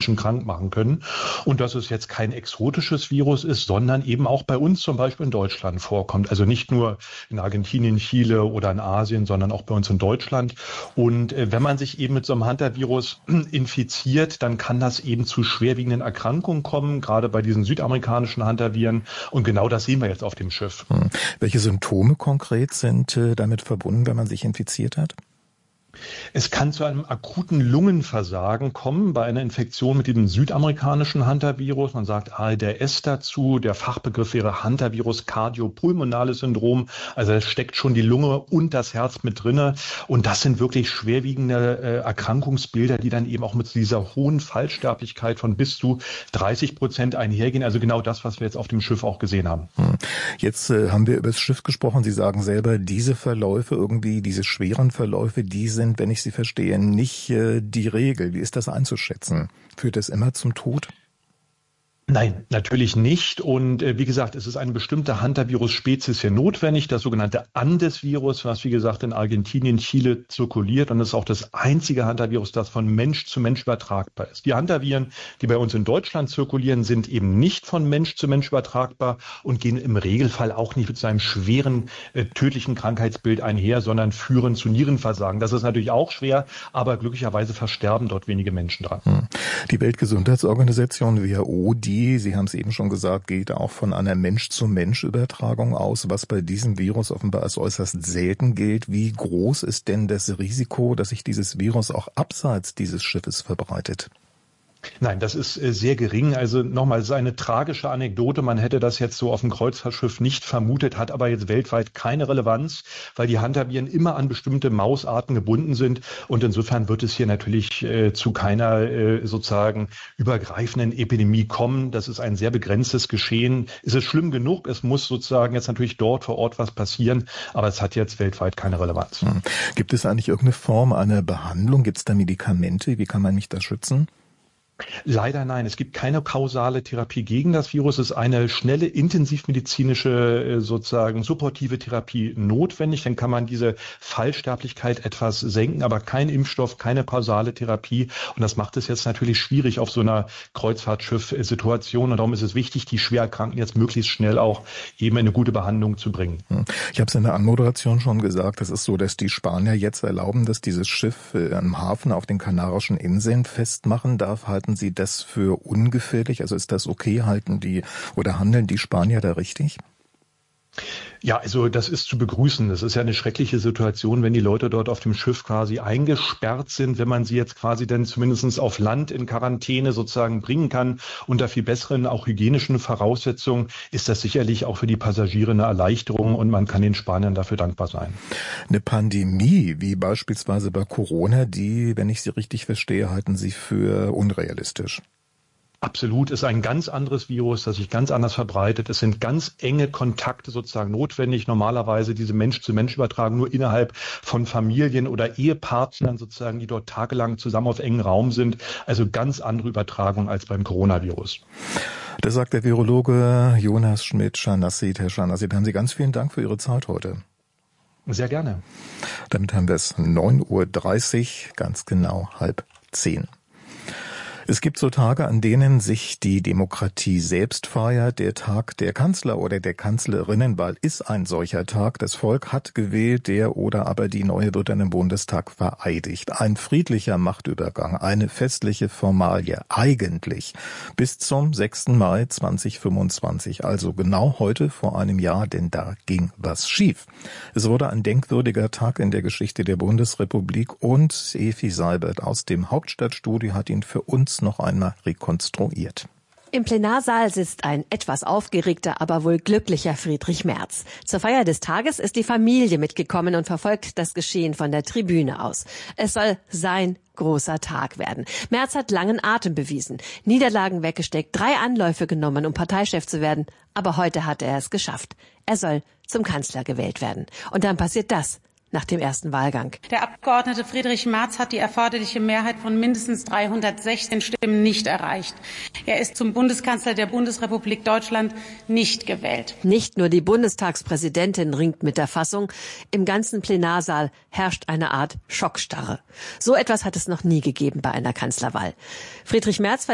Menschen krank machen können. Und dass es jetzt kein exotisches Virus ist, sondern eben auch bei uns zum Beispiel in Deutschland vorkommt. Also nicht nur in Argentinien, Chile oder in Asien, sondern auch bei uns in Deutschland. Und wenn man sich eben mit so einem Hunter-Virus infiziert, dann kann das eben zu schwerwiegenden Erkrankungen kommen, gerade bei diesen südamerikanischen Hunter-Viren. Und genau das sehen wir jetzt auf dem Schiff. Welche Symptome konkret sind damit verbunden, wenn man sich infiziert hat? Es kann zu einem akuten Lungenversagen kommen bei einer Infektion mit dem südamerikanischen Hunter-Virus. Man sagt ARDS dazu. Der Fachbegriff wäre Hunter-Virus Kardiopulmonales Syndrom. Also es steckt schon die Lunge und das Herz mit drinne. Und das sind wirklich schwerwiegende Erkrankungsbilder, die dann eben auch mit dieser hohen Fallsterblichkeit von bis zu 30% einhergehen. Also genau das, was wir jetzt auf dem Schiff auch gesehen haben. Jetzt haben wir über das Schiff gesprochen. Sie sagen selber, diese Verläufe irgendwie, diese schweren Verläufe, die sind, wenn ich Sie verstehe, nicht die Regel. Wie ist das einzuschätzen? Führt das immer zum Tod? Nein, natürlich nicht. Und wie gesagt, es ist eine bestimmte Hunter-Virus-Spezies hier notwendig, das sogenannte Andes-Virus, was wie gesagt in Argentinien, Chile zirkuliert. Und es ist auch das einzige Hunter-Virus, das von Mensch zu Mensch übertragbar ist. Die Hunter-Viren, die bei uns in Deutschland zirkulieren, sind eben nicht von Mensch zu Mensch übertragbar und gehen im Regelfall auch nicht mit so einem schweren, tödlichen Krankheitsbild einher, sondern führen zu Nierenversagen. Das ist natürlich auch schwer, aber glücklicherweise versterben dort wenige Menschen dran. Die Weltgesundheitsorganisation WHO, Sie haben es eben schon gesagt, geht auch von einer Mensch-zu-Mensch-Übertragung aus, was bei diesem Virus offenbar als äußerst selten gilt. Wie groß ist denn das Risiko, dass sich dieses Virus auch abseits dieses Schiffes verbreitet? Nein, das ist sehr gering. Also nochmal, es ist eine tragische Anekdote. Man hätte das jetzt so auf dem Kreuzfahrtschiff nicht vermutet, hat aber jetzt weltweit keine Relevanz, weil die Hunter-Viren immer an bestimmte Mausarten gebunden sind. Und insofern wird es hier natürlich zu keiner sozusagen übergreifenden Epidemie kommen. Das ist ein sehr begrenztes Geschehen. Es ist schlimm genug. Es muss sozusagen jetzt natürlich dort vor Ort was passieren. Aber es hat jetzt weltweit keine Relevanz. Gibt es eigentlich irgendeine Form einer Behandlung? Gibt es da Medikamente? Wie kann man mich da schützen? Leider nein. Es gibt keine kausale Therapie gegen das Virus. Es ist eine schnelle, intensivmedizinische, sozusagen supportive Therapie notwendig. Dann kann man diese Fallsterblichkeit etwas senken, aber kein Impfstoff, keine kausale Therapie. Und das macht es jetzt natürlich schwierig auf so einer Kreuzfahrtschiff-Situation. Und darum ist es wichtig, die Schwererkrankten jetzt möglichst schnell auch eben in eine gute Behandlung zu bringen. Ich habe es in der Anmoderation schon gesagt. Es ist so, dass die Spanier jetzt erlauben, dass dieses Schiff am Hafen auf den Kanarischen Inseln festmachen darf. Halten Sie das für ungefährlich? Also ist das okay? Handeln die Spanier da richtig? Ja, also das ist zu begrüßen. Das ist ja eine schreckliche Situation, wenn die Leute dort auf dem Schiff quasi eingesperrt sind, wenn man sie jetzt quasi dann zumindest auf Land in Quarantäne sozusagen bringen kann. Unter viel besseren, auch hygienischen Voraussetzungen ist das sicherlich auch für die Passagiere eine Erleichterung und man kann den Spaniern dafür dankbar sein. Eine Pandemie, wie beispielsweise bei Corona, die, wenn ich Sie richtig verstehe, halten Sie für unrealistisch. Absolut, ist ein ganz anderes Virus, das sich ganz anders verbreitet. Es sind ganz enge Kontakte sozusagen notwendig. Normalerweise diese Mensch-zu-Mensch-Übertragung nur innerhalb von Familien oder Ehepartnern sozusagen, die dort tagelang zusammen auf engem Raum sind. Also ganz andere Übertragung als beim Coronavirus. Das sagt der Virologe Jonas Schmidt-Scharnassit. Herr Scharnassit, haben Sie ganz vielen Dank für Ihre Zeit heute. Sehr gerne. Damit haben wir es 9:30 Uhr, ganz genau 9:30. Es gibt so Tage, an denen sich die Demokratie selbst feiert. Der Tag der Kanzler oder der Kanzlerinnenwahl ist ein solcher Tag. Das Volk hat gewählt, der oder aber die neue wird dann im Bundestag vereidigt. Ein friedlicher Machtübergang, eine festliche Formalie, eigentlich bis zum 6. Mai 2025, also genau heute vor einem Jahr, denn da ging was schief. Es wurde ein denkwürdiger Tag in der Geschichte der Bundesrepublik und Efi Seibert aus dem Hauptstadtstudio hat ihn für uns noch einmal rekonstruiert. Im Plenarsaal sitzt ein etwas aufgeregter, aber wohl glücklicher Friedrich Merz. Zur Feier des Tages ist die Familie mitgekommen und verfolgt das Geschehen von der Tribüne aus. Es soll sein großer Tag werden. Merz hat langen Atem bewiesen, Niederlagen weggesteckt, 3 Anläufe genommen, um Parteichef zu werden. Aber heute hat er es geschafft. Er soll zum Kanzler gewählt werden. Und dann passiert das. Nach dem ersten Wahlgang. Der Abgeordnete Friedrich Merz hat die erforderliche Mehrheit von mindestens 316 Stimmen nicht erreicht. Er ist zum Bundeskanzler der Bundesrepublik Deutschland nicht gewählt. Nicht nur die Bundestagspräsidentin ringt mit der Fassung. Im ganzen Plenarsaal herrscht eine Art Schockstarre. So etwas hat es noch nie gegeben bei einer Kanzlerwahl. Friedrich Merz